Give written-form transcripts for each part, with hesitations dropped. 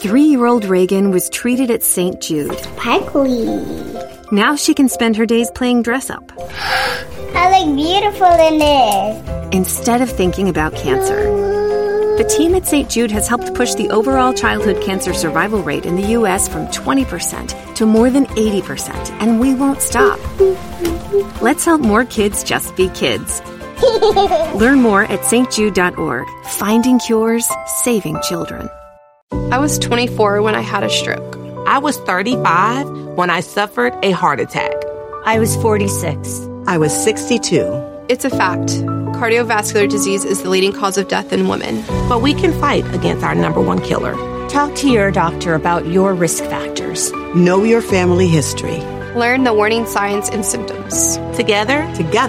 3-year-old Reagan was treated at St. Jude. Sparkly. Now she can spend her days playing dress-up. I look beautiful in this. Instead of thinking about cancer. The team at St. Jude has helped push the overall childhood cancer survival rate in the U.S. from 20% to more than 80%, and we won't stop. Let's help more kids just be kids. Learn more at stjude.org. Finding cures, saving children. I was 24 when I had a stroke. I was 35 when I suffered a heart attack. I was 46. I was 62. It's a fact. Cardiovascular disease is the leading cause of death in women. But we can fight against our number one killer. Talk to your doctor about your risk factors. Know your family history. Learn the warning signs and symptoms. Together,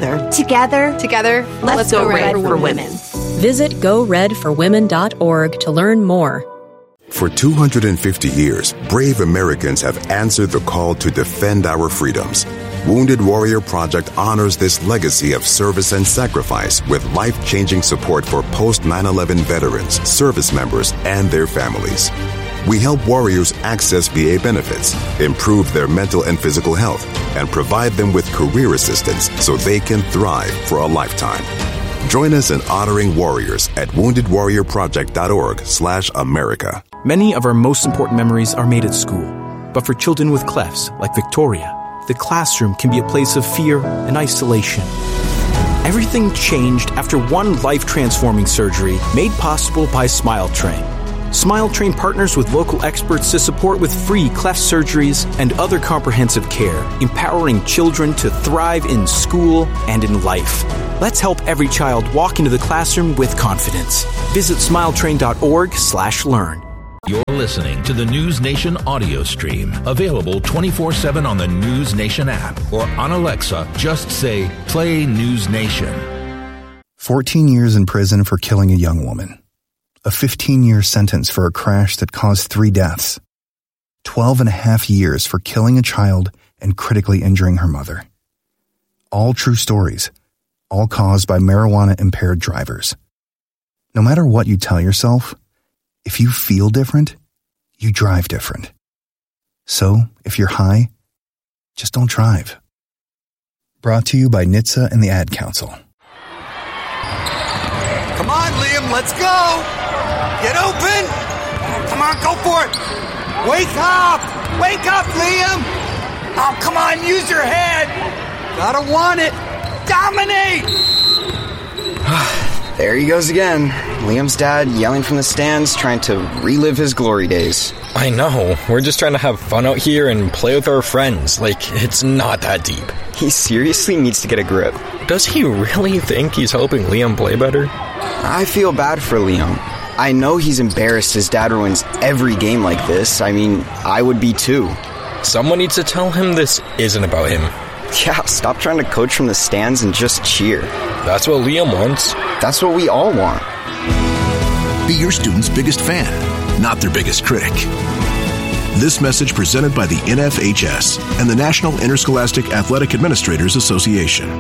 let's go red for women. Visit GoRedForWomen.org to learn more. For 250 years, brave Americans have answered the call to defend our freedoms. Wounded Warrior Project honors this legacy of service and sacrifice with life-changing support for post-9/11 veterans, service members, and their families. We help warriors access VA benefits, improve their mental and physical health, and provide them with career assistance so they can thrive for a lifetime. Join us in honoring warriors at woundedwarriorproject.org/America. Many of our most important memories are made at school. But for children with clefts, like Victoria, the classroom can be a place of fear and isolation. Everything changed after one life-transforming surgery made possible by SmileTrain. SmileTrain partners with local experts to support with free cleft surgeries and other comprehensive care, empowering children to thrive in school and in life. Let's help every child walk into the classroom with confidence. Visit smiletrain.org/learn. You're listening to the News Nation audio stream, available 24/7 on the News Nation app or on Alexa. Just say, play News Nation. 14 years in prison for killing a young woman. A 15-year sentence for a crash that caused 3 deaths. 12 and a half years for killing a child and critically injuring her mother. All true stories, all caused by marijuana-impaired drivers. No matter what you tell yourself, if you feel different, you drive different. So, if you're high, just don't drive. Brought to you by NHTSA and the Ad Council. Come on, Liam, let's go! Get open! Come on, go for it! Wake up! Wake up, Liam! Oh, come on, use your head! Gotta want it! Dominate! There he goes again. Liam's dad yelling from the stands, trying to relive his glory days. I know. We're just trying to have fun out here and play with our friends. Like, it's not that deep. He seriously needs to get a grip. Does he really think he's helping Liam play better? I feel bad for Liam. I know he's embarrassed his dad ruins every game like this. I mean, I would be too. Someone needs to tell him this isn't about him. Yeah, stop trying to coach from the stands and just cheer. That's what Liam wants. That's what we all want. Be your student's biggest fan, not their biggest critic. This message presented by the NFHS and the National Interscholastic Athletic Administrators Association.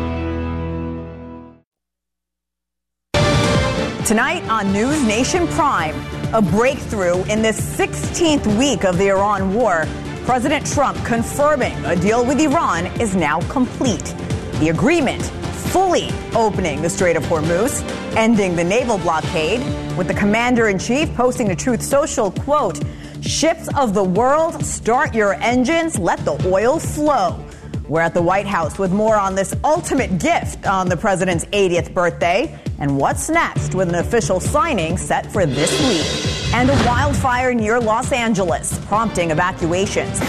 Tonight on News Nation Prime, a breakthrough in the 16th week of the Iran war. President Trump confirming a deal with Iran is now complete. The agreement fully opening the Strait of Hormuz, ending the naval blockade, with the commander-in-chief posting to Truth Social, quote, "Ships of the world, start your engines, let the oil flow." We're at the White House with more on this ultimate gift on the president's 80th birthday and what's next with an official signing set for this week. And a wildfire near Los Angeles prompting evacuations.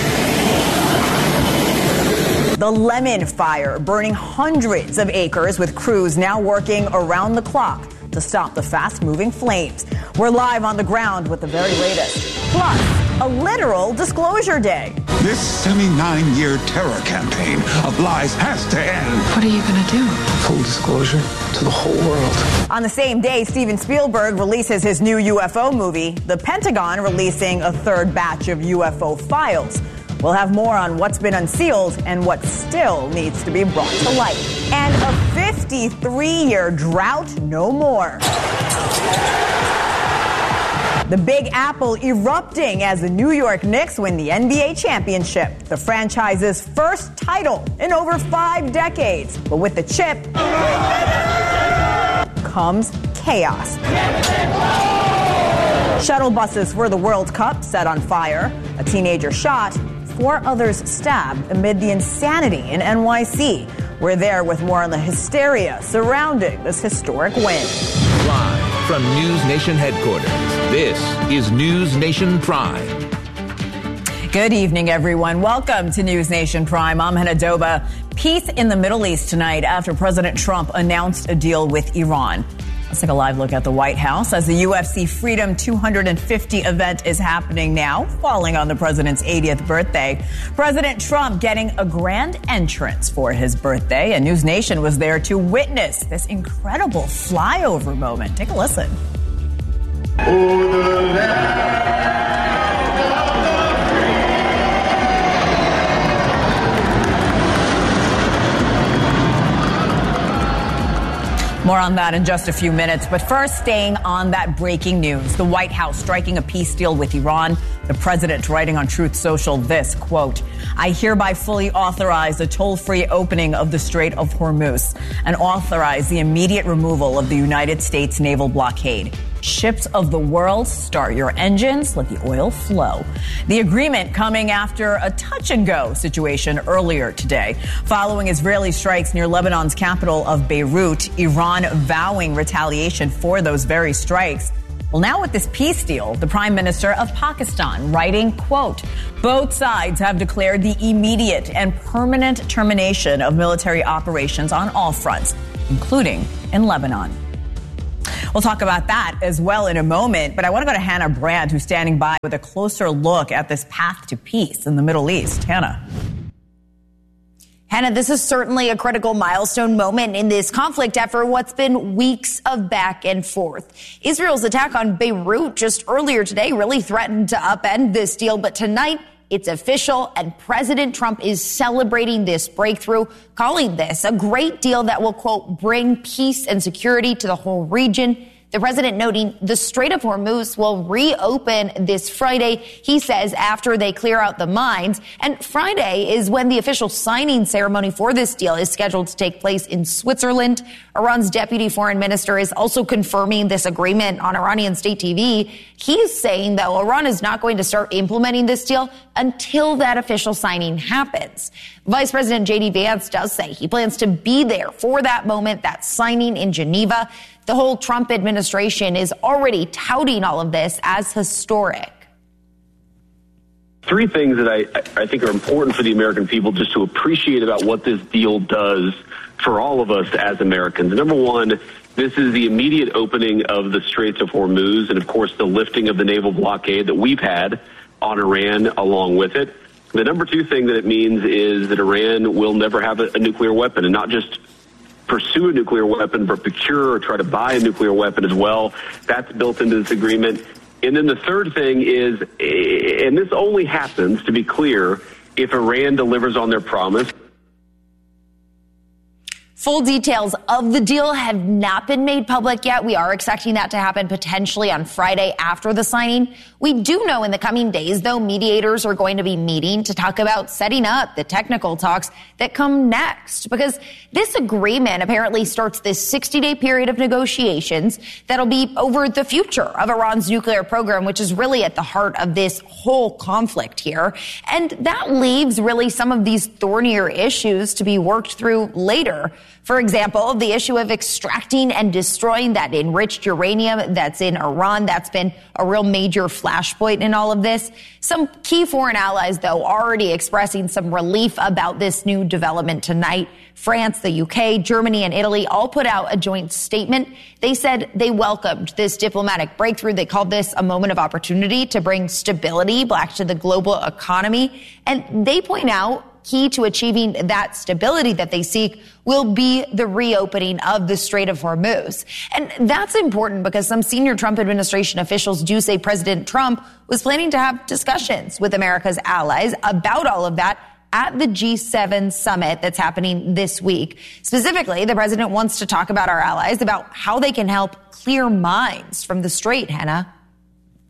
The Lemon Fire burning hundreds of acres with crews now working around the clock to stop the fast-moving flames. We're live on the ground with the very latest. Plus, a literal disclosure day. This 79-year terror campaign of lies has to end. What are you going to do? Full disclosure to the whole world. On the same day, Steven Spielberg releases his new UFO movie, the Pentagon releasing a third batch of UFO files. We'll have more on what's been unsealed and what still needs to be brought to light. And a 53-year drought no more. The Big Apple erupting as the New York Knicks win the NBA championship, the franchise's first title in over 5 decades. But with the chip comes chaos. Shuttle buses for the World Cup set on fire. A teenager shot. 4 others stabbed amid the insanity in NYC. We're there with more on the hysteria surrounding this historic win. Live from News Nation headquarters, this is News Nation Prime. Good evening, everyone. Welcome to News Nation Prime. I'm Hannah Doba. Peace in the Middle East tonight after President Trump announced a deal with Iran. Let's take a live look at the White House as the UFC Freedom 250 event is happening now, falling on the president's 80th birthday. President Trump getting a grand entrance for his birthday, and News Nation was there to witness this incredible flyover moment. Take a listen. More on that in just a few minutes. But first, staying on that breaking news, the White House striking a peace deal with Iran. The president writing on Truth Social this, quote, "I hereby fully authorize a toll-free opening of the Strait of Hormuz and authorize the immediate removal of the United States naval blockade. Ships of the world, start your engines, let the oil flow." The agreement coming after a touch-and-go situation earlier today. Following Israeli strikes near Lebanon's capital of Beirut, Iran vowing retaliation for those very strikes. Well, now with this peace deal, the Prime Minister of Pakistan writing, quote, "Both sides have declared the immediate and permanent termination of military operations on all fronts, including in Lebanon." We'll talk about that as well in a moment, but I want to go to Hannah Brandt, who's standing by with a closer look at this path to peace in the Middle East. Hannah. Hannah, this is certainly a critical milestone moment in this conflict after what's been weeks of back and forth. Israel's attack on Beirut just earlier today really threatened to upend this deal, but tonight it's official, and President Trump is celebrating this breakthrough, calling this a great deal that will, quote, bring peace and security to the whole region. The president noting the Strait of Hormuz will reopen this Friday, he says, after they clear out the mines. And Friday is when the official signing ceremony for this deal is scheduled to take place in Switzerland. Iran's deputy foreign minister is also confirming this agreement on Iranian state TV. He's saying, though, Iran is not going to start implementing this deal until that official signing happens. Vice President J.D. Vance does say he plans to be there for that moment, that signing in Geneva. The whole Trump administration is already touting all of this as historic. 3 things that I think are important for the American people just to appreciate about what this deal does for all of us as Americans. Number one, this is the immediate opening of the Straits of Hormuz and, of course, the lifting of the naval blockade that we've had on Iran along with it. The number 2 thing that it means is that Iran will never have a nuclear weapon, and not just pursue a nuclear weapon, but procure or try to buy a nuclear weapon as well. That's built into this agreement. And then the third thing is, and this only happens, to be clear, if Iran delivers on their promise. Full details of the deal have not been made public yet. We are expecting that to happen potentially on Friday after the signing. We do know in the coming days, though, mediators are going to be meeting to talk about setting up the technical talks that come next, because this agreement apparently starts this 60-day period of negotiations that'll be over the future of Iran's nuclear program, which is really at the heart of this whole conflict here. And that leaves really some of these thornier issues to be worked through later. For example, the issue of extracting and destroying that enriched uranium that's in Iran. That's been a real major flashpoint in all of this. Some key foreign allies, though, already expressing some relief about this new development tonight. France, the UK, Germany, and Italy all put out a joint statement. They said they welcomed this diplomatic breakthrough. They called this a moment of opportunity to bring stability back to the global economy. And they point out key to achieving that stability that they seek will be the reopening of the Strait of Hormuz. And that's important because some senior Trump administration officials do say President Trump was planning to have discussions with America's allies about all of that at the G7 summit that's happening this week. Specifically, the president wants to talk about our allies, about how they can help clear mines from the strait, Hannah.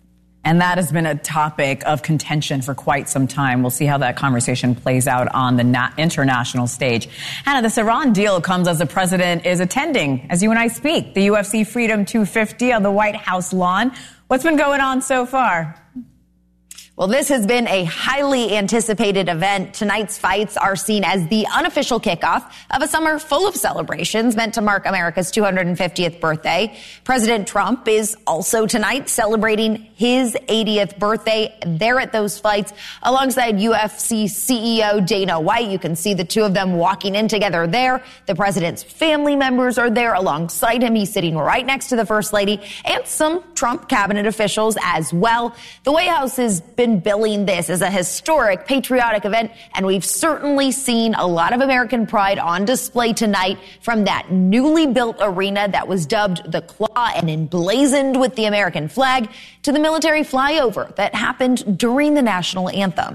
And that has been a topic of contention for quite some time. We'll see how that conversation plays out on the international stage. Hannah, this Iran deal comes as the president is attending, as you and I speak, the UFC Freedom 250 on the White House lawn. What's been going on so far? Well, this has been a highly anticipated event. Tonight's fights are seen as the unofficial kickoff of a summer full of celebrations meant to mark America's 250th birthday. President Trump is also tonight celebrating his 80th birthday there at those fights alongside UFC CEO Dana White. You can see the two of them walking in together there. The president's family members are there alongside him. He's sitting right next to the First Lady and some Trump cabinet officials as well. The White House has been billing this as a historic patriotic event, and we've certainly seen a lot of American pride on display tonight, from that newly built arena that was dubbed the Claw and emblazoned with the American flag to the military flyover that happened during the national anthem.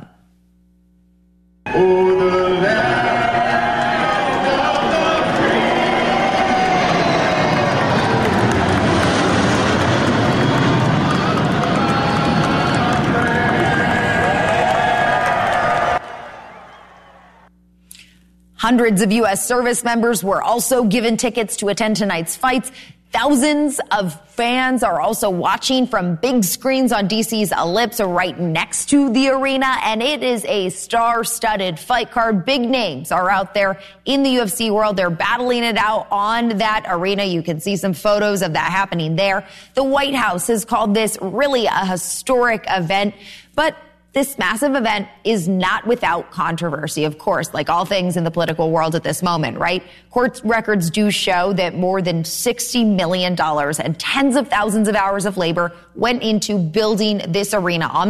Hundreds of U.S. service members were also given tickets to attend tonight's fights. Thousands of fans are also watching from big screens on D.C.'s Ellipse right next to the arena, and it is a star-studded fight card. Big names are out there in the UFC world. They're battling it out on that arena. You can see some photos of that happening there. The White House has called this really a historic event, but this massive event is not without controversy, of course, like all things in the political world at this moment, right? Court records do show that more than $60 million and tens of thousands of hours of labor went into building this arena on